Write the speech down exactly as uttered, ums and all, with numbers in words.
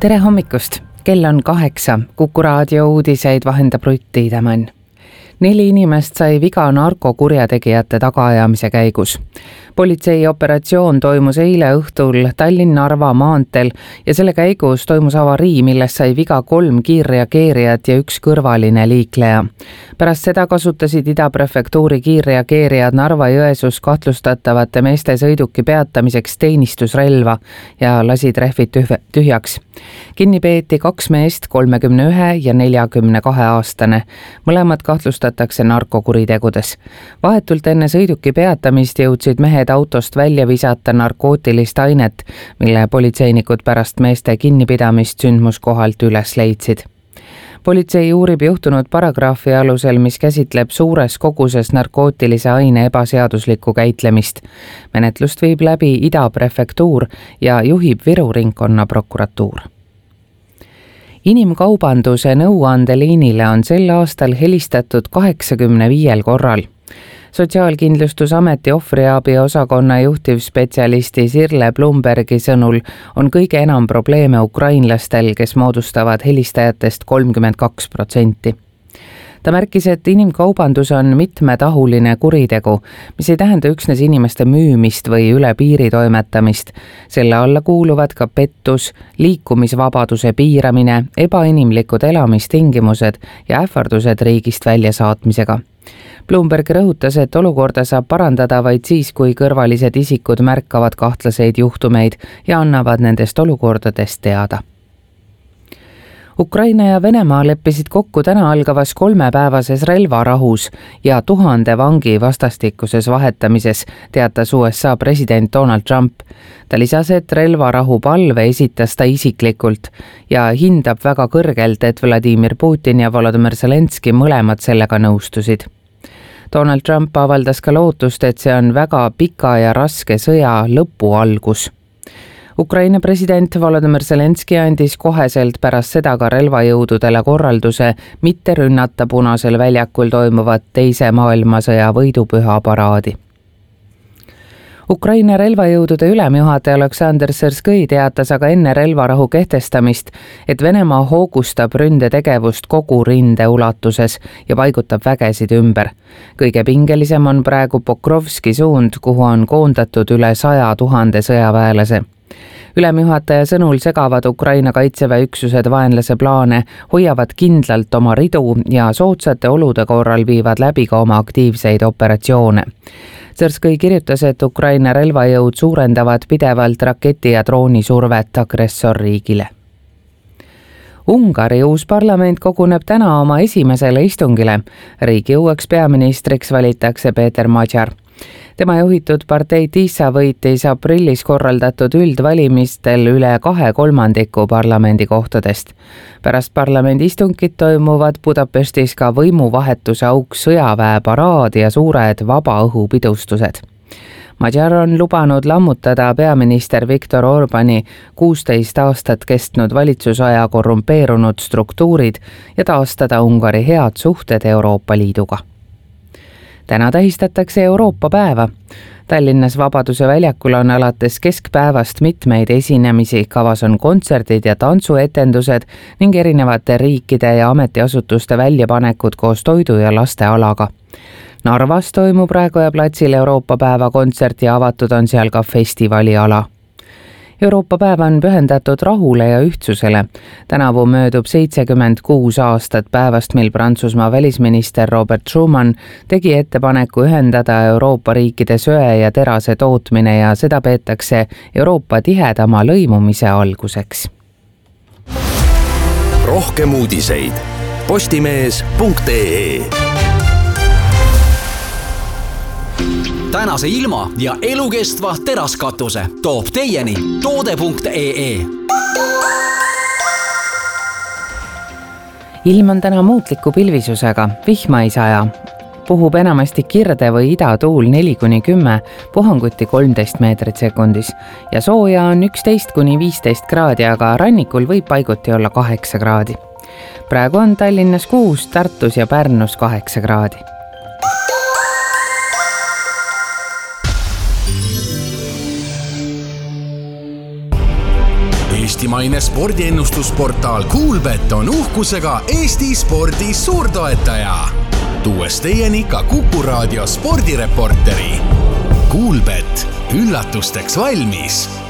Tere hommikust! Kell on kaheksa. Kuku raadio uudiseid vahendab Rutt Tiidemann. Neli inimest sai viga narkokurjategijate tagaajamise käigus. Politsei operatsioon toimus eile õhtul Tallinn-Narva maanteel ja selle käigus toimus avarii, millest sai viga kolm kiirreageerijat ja üks kõrvaline liikleja. Pärast seda kasutasid Ida prefektuuri kiirreageerijad Narva-Jõesuus kahtlustatavate meeste sõiduki peatamiseks teenistusrelva ja lasid rehvid tühjaks. Kinni peeti kaks meest, kolmekümne ühe ja neljakümne kahe aastane. Mõlemad kahtlustatakse narkokuritegudes. Vahetult enne sõiduki peatamist jõudsid mehed autost välja visata narkootilist ainet, mille politseinikud pärast meeste kinnipidamist sündmuskohalt üles leidsid. Politsei uurib juhtunud paragrahvi alusel, mis käsitleb suures koguses narkootilise aine ebaseaduslikku käitlemist. Menetlust viib läbi Ida prefektuur ja juhib Viru ringkonna prokuratuur. Inimkaubanduse nõuandeliinile on sel aastal helistatud kaheksakümne viiel korral. Sotsiaalkindlustusameti ohvriabi osakonna juhtivspetsialisti Sirle Blumbergi sõnul on kõige enam probleeme ukrainlastel, kes moodustavad helistajatest kolmkümmend kaks protsenti. Ta märkis, et inimkaubandus on mitmetahuline kuritegu, mis ei tähenda üksnes inimeste müümist või üle piiri toimetamist. Selle alla kuuluvad ka pettus, liikumisvabaduse piiramine, ebainimlikud elamistingimused ja ähvardused riigist väljasaatmisega. Bloomberg rõhutas, et olukorda saab parandada vaid siis, kui kõrvalised isikud märkavad kahtlaseid juhtumeid ja annavad nendest olukordadest teada. Ukraina ja Venemaa leppisid kokku täna algavas kolmepäevases relvarahus ja tuhande vangi vastastikuses vahetamises, teatas U S A president Donald Trump. Ta lisas, et relvarahu palve esitas ta isiklikult ja hindab väga kõrgelt, et Vladimir Putin ja Volodymyr Zelenski mõlemad sellega nõustusid. Donald Trump avaldas ka lootust, et see on väga pika ja raske sõja lõpu algus. Ukraina president Volodymyr Zelenski andis koheselt pärast seda ka relvajõududele korralduse mitte rünnata Punasel väljakul toimuvat teise maailmasõja võidupüha paraadi. Ukraina relvajõudude ülemjuhataja Oleksandr Syrskõi teatas aga enne relvarahu kehtestamist, et Venemaa hoogustab ründetegevust kogu rinde ulatuses ja paigutab vägesid ümber. Kõige pingelisem on praegu Pokrovski suund, kuhu on koondatud üle saja tuhande sõjaväelase. Ülemjuhataja sõnul segavad Ukraina kaitseväe üksused vaenlase plaane, hoiavad kindlalt oma ridu ja soodsate olude korral viivad läbi ka oma aktiivseid operatsioone. Syrskõi kirjutas, et Ukraina relvajõud suurendavad pidevalt raketi ja drooni survet agressorriigile. Ungari uus parlament koguneb täna oma esimesele istungile. Riigi uueks peaministriks valitakse Peeter Magyar. Tema juhitud partei Tisa võitis aprillis korraldatud üldvalimistel üle kahe kolmandiku parlamendi kohtadest. Pärast parlamendi istungit toimuvad Budapestis ka võimuvahetuse auks sõjaväe paraad ja suured vabaõhupidustused. Magyar on lubanud lammutada peaminister Viktor Orbani kuusteist aastat kestnud valitsusaja korrumpeerunud struktuurid ja taastada Ungari head suhted Euroopa Liiduga. Täna tähistatakse Euroopa päeva. Tallinnas Vabaduse väljakul on alates keskpäevast mitmeid esinemisi, kavas on kontserdid ja tantsuetendused ning erinevate riikide ja ametiasutuste väljapanekud koos toidu ja lastealaga. Narvas toimub Raekoja platsil Euroopa päeva kontsert ja avatud on seal ka festivaliala. Euroopa päev on pühendatud rahule ja ühtsusele. Tänavu möödub seitsekümmend kuus aastat päevast, mil Prantsusmaa välisminister Robert Schuman tegi ettepaneku ühendada Euroopa riikide söe ja terase tootmine ja seda peetakse Euroopa tihedama lõimumise alguseks. Rohkem uudiseid postimees punkt ee. Tänase ilma ja elukestva teraskatuse toob teieni toode punkt ee. Ilm on täna muutliku pilvisusega, vihma ei saja. Puhub enamasti kirde või idatuul neli kuni kümme, puhanguti kolmteist meetrit sekundis ja sooja on üksteist kuni viisteist kraadi, aga rannikul võib paiguti olla kaheksa kraadi. Praegu on Tallinnas kuus, Tartus ja Pärnus kaheksa kraadi. eestimaine spordiennustusportaal Kuulbet on uhkusega Eesti spordi suurtoetaja. Tuues teieni ka Kuku Raadio spordireporteri. Kuulbet, üllatusteks valmis.